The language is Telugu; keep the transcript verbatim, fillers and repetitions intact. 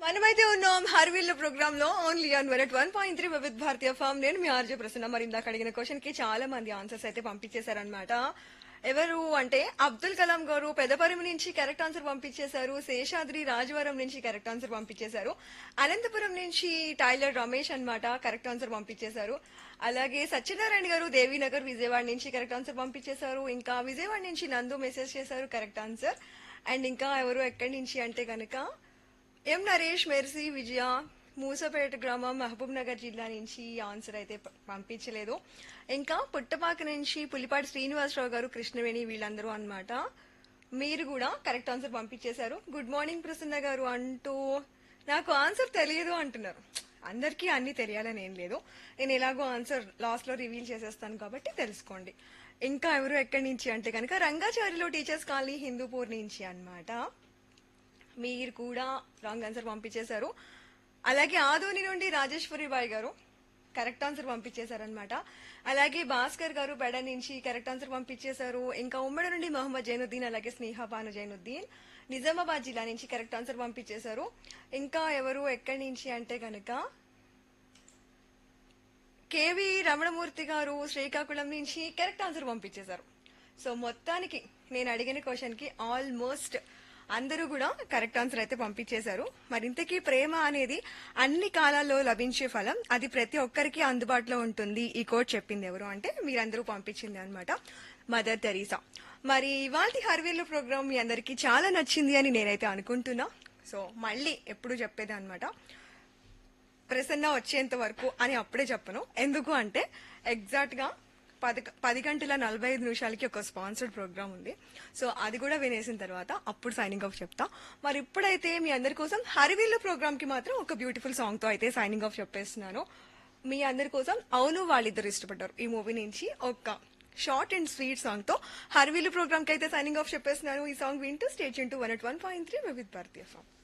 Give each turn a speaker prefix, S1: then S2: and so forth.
S1: మనమైతే ఉన్నాం హర్విల్ ప్రోగ్రామ్ లో only on one one point three వివిధ భారతీయ ఫామ్. నేను మీ ఆర్జే ప్రసన్న. మరి ఇందాక అడిగిన క్వశ్చన్ కి చాలా మంది ఆన్సర్స్ అయితే పంపించేశారనమాట. ఎవరు అంటే అబ్దుల్ కలాం గారు పెదపరిమి నుంచి కరెక్ట్ ఆన్సర్ పంపించేశారు. శేషాద్రి రాజవరం నుంచి కరెక్ట్ ఆన్సర్ పంపించేశారు. అనంతపురం నుంచి టైలర్ రమేష్ అన్నమాట కరెక్ట్ ఆన్సర్ పంపించేశారు. అలాగే సత్యనారాయణ గారు దేవీనగర్ విజయవాడ నుంచి కరెక్ట్ ఆన్సర్ పంపించేశారు. ఇంకా విజయవాడ నుంచి నందు మెసేజ్ చేశారు కరెక్ట్ ఆన్సర్. అండ్ ఇంకా ఎవరు ఎక్కడి నుంచి అంటే కనుక ఎం నరేష్, మెర్సీ, విజయ మూసపేట గ్రామం మహబూబ్ నగర్ జిల్లా నుంచి ఆన్సర్ అయితే ప- పంపించలేదు. ఇంకా పుట్టపాక నుంచి పులిపాటి శ్రీనివాసరావు గారు, కృష్ణవేణి వీళ్ళందరూ అన్నమాట. మీరు కూడా కరెక్ట్ ఆన్సర్ పంపించేశారు. గుడ్ మార్నింగ్ ప్రసన్న గారు అంటూ నాకు ఆన్సర్ తెలియదు అంటున్నారు. అందరికీ అన్ని తెలియాలని ఏం లేదు. నేను ఎలాగో ఆన్సర్ లాస్ట్ లో రివీల్ చేసేస్తాను కాబట్టి తెలుసుకోండి. ఇంకా ఎవరు ఎక్కడి నుంచి అంటే కనుక రంగాచారిలో టీచర్స్ కాలనీ హిందూపూర్ నుంచి అన్నమాట. మీరు కూడా రాంగ్ ఆన్సర్ పంపించేశారు. అలాగే ఆదోని నుండి రాజేశ్వరి బాయ్ గారు కరెక్ట్ ఆన్సర్ పంపించేశారనమాట. అలాగే భాస్కర్ గారు బెడ నుంచి కరెక్ట్ ఆన్సర్ పంపించేశారు. ఇంకా ఉమ్మడి నుండి మొహమ్మద్ జైనుద్దీన్, అలాగే స్నేహ బాను జైనుద్దీన్ నిజామాబాద్ జిల్లా నుంచి కరెక్ట్ ఆన్సర్ పంపించేశారు. ఇంకా ఎవరు ఎక్కడి నుంచి అంటే కనుక కేవి రమణమూర్తి గారు శ్రీకాకుళం నుంచి కరెక్ట్ ఆన్సర్ పంపించేశారు. సో మొత్తానికి నేను అడిగిన క్వశ్చన్ కి ఆల్మోస్ట్ అందరూ కూడా కరెక్ట్ ఆన్సర్ అయితే పంపించేశారు. మరింతకీ ప్రేమ అనేది అన్ని కాలాల్లో లభించే ఫలం, అది ప్రతి ఒక్కరికి అందుబాటులో ఉంటుంది. ఈ కోట్ చెప్పింది ఎవరు అంటే మీరందరూ పంపించింది అనమాట, మదర్ తెరీసా. మరి ఇవాళ హర్వీల్ ప్రోగ్రామ్ మీ అందరికీ చాలా నచ్చింది అని నేనైతే అనుకుంటున్నా. సో మళ్ళీ ఎప్పుడు చెప్పేది అనమాట, ప్రసన్న వచ్చేంత వరకు అని అప్పుడే చెప్పను. ఎందుకు అంటే ఎగ్జాక్ట్ గా పది పది గంటల నలభై ఐదు నిమిషాలకి ఒక స్పాన్సర్డ్ ప్రోగ్రామ్ ఉంది. సో అది కూడా వినేసిన తర్వాత అప్పుడు సైనింగ్ ఆఫ్ చెప్తా. మరి ఇప్పుడైతే మీ అందరి కోసం హరివిల్లు ప్రోగ్రామ్ కి మాత్రం ఒక బ్యూటిఫుల్ సాంగ్ తో అయితే సైనింగ్ ఆఫ్ చెప్పేస్తున్నాను. మీ అందరి కోసం అవును వాళ్ళిద్దరు ఇష్టపడ్డారు ఈ మూవీ నుంచి ఒక షార్ట్ అండ్ స్వీట్ సాంగ్ తో హరివిల్లు ప్రోగ్రామ్ కి అయితే సైనింగ్ ఆఫ్ చెప్పేస్తున్నాను. ఈ సాంగ్ వింటూ state to one at one point three with Bharatiya form.